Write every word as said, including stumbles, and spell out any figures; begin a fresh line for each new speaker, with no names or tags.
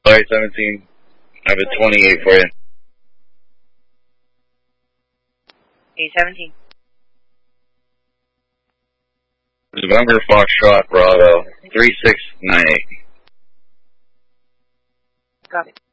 Alright, seventeen. I have a twenty-eight for you.
eight seventeen.
November Foxtrot Bravo, three six nine eight.
Copy.